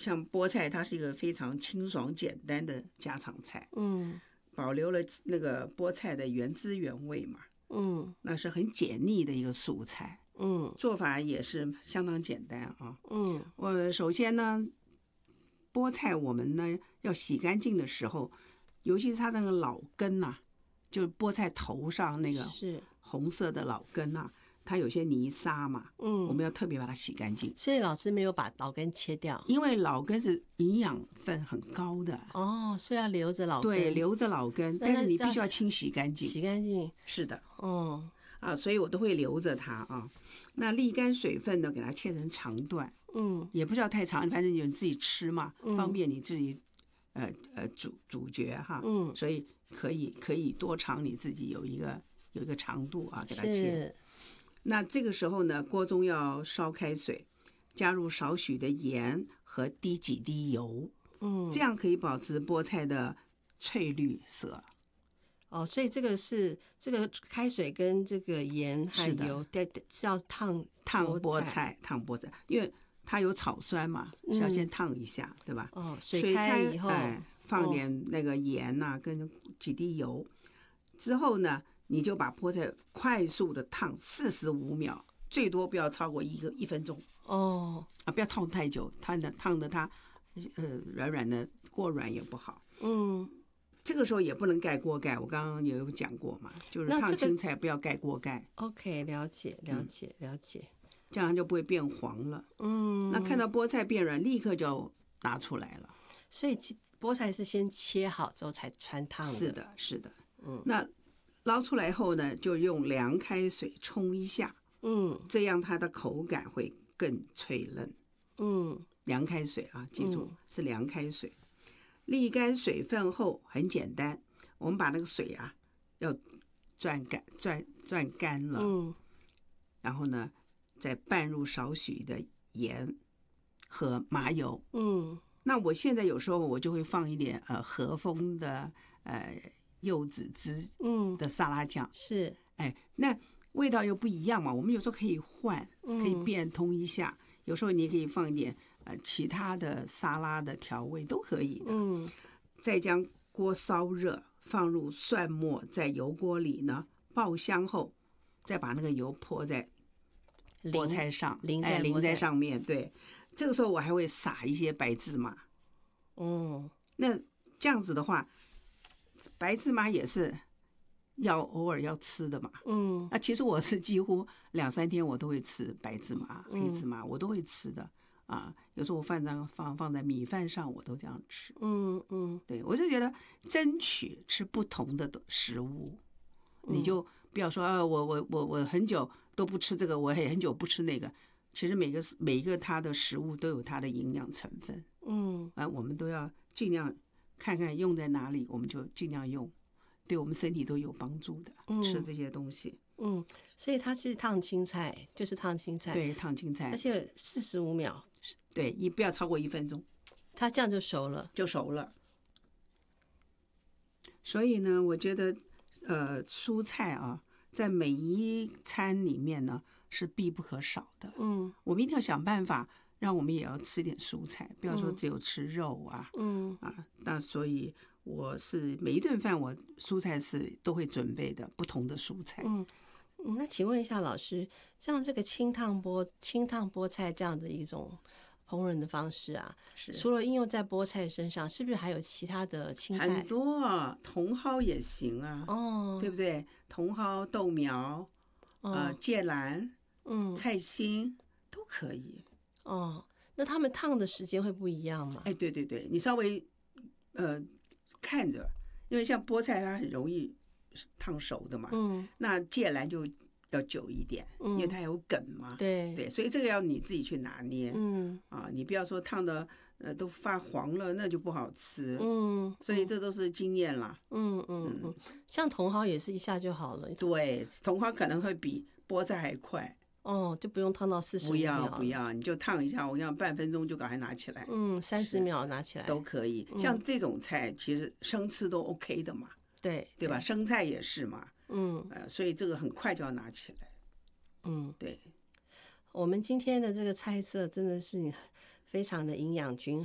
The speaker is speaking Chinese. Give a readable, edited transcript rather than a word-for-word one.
像菠菜，它是一个非常清爽简单的家常菜，保留了那个菠菜的原汁原味嘛，那是很解腻的一个蔬菜，做法也是相当简单啊，我首先呢，菠菜我们呢要洗干净的时候，尤其是它那个老根啊，就是菠菜头上那个是红色的老根啊。它有些泥沙嘛，我们要特别把它洗干净。 所以老师没有把老根切掉， 因为老根是营养分很高的。 所以要留着老根。 对，留着老根，但是你必须要清洗干净。 洗干净。 是的。所以我都会留着它啊。那沥干水分呢，给它切成长段。也不需要太长，反正你自己吃嘛，方便你自己咀嚼哈。所以可以多长你自己有一个长度啊，给它切。那这个时候呢，锅中要烧开水，加入少许的盐和几滴油，这样可以保持菠菜的翠绿色。 所以这个开水跟这个盐和油是要烫菠菜，因为它有草酸嘛，是要先烫一下，对吧？ 水开以后， 放点那个盐啊，跟几滴油之后呢，你就把菠菜快速的烫45秒，最多不要超过1分钟。不要烫太久，烫的它软软的，过软也不好。这个时候也不能盖锅盖，我刚刚也有讲过嘛，就是烫青菜不要盖锅盖。 OK， 了解。 这样就不会变黄了。那看到菠菜变软，立刻就拿出来了。 所以菠菜是先切好之后才穿烫的。 是的。那捞出来后呢，就用凉开水冲一下。这样它的口感会更脆嫩。凉开水啊，记住是凉开水。沥干水分后很简单，我们把那个水啊要攥干了。然后呢，再拌入少许的盐和麻油。那我现在有时候我就会放一点和风的柚子汁的沙拉酱。 是， 那味道又不一样嘛，我们有时候可以换，可以变通一下。有时候你也可以放一点其他的沙拉的调味都可以的。再将锅烧热，放入蒜末，在油锅里呢爆香后，再把那个油泼在菠菜上，淋在上面。对，这个时候我还会撒一些白芝麻。那这样子的话，白芝麻也是要偶尔要吃的嘛。那其实我是几乎2-3天我都会吃白芝麻、黑芝麻，我都会吃的啊。有时候我放在米饭上，我都这样吃。对，我就觉得争取吃不同的食物，你就不要说我很久都不吃这个，我也很久不吃那个。其实每一个它的食物都有它的营养成分。我们都要尽量看看用在哪里，我们就尽量用。对我们身体都有帮助的，吃这些东西。 所以它是烫青菜，就是烫青菜。 对，烫青菜， 而且45秒。 对，不要超过1分钟， 它这样就熟了。 所以呢，我觉得蔬菜啊，在每一餐里面呢是必不可少的。我们一定要想办法让我们也要吃点蔬菜，不要说只有吃肉啊。那所以我是每一顿饭我蔬菜是都会准备的，不同的蔬菜。 那请问一下老师，像这个清烫菠菜这样的一种烹饪的方式啊，除了应用在菠菜身上，是不是还有其他的青菜？ 很多茼蒿也行啊。对不对？茼蒿、豆苗、芥蓝、菜心都可以。 那他们烫的时间会不一样吗？ 对，你稍微看着，因为像菠菜它很容易烫熟的嘛。那芥蓝就要久一点，因为它有梗嘛。对，所以这个要你自己去拿捏。你不要说烫的都发黄了，那就不好吃。所以这都是经验啦。 像茼蒿也是一下就好了。 对，茼蒿可能会比菠菜还快。 就不用烫到45秒。 不要，你就烫一下，我想半分钟就赶快拿起来。 30秒拿起来都可以。像这种菜其实生吃都 OK 的嘛。对吧？生菜也是嘛。所以这个很快就要拿起来。对。 我们今天的这个菜色真的是非常的营养均衡。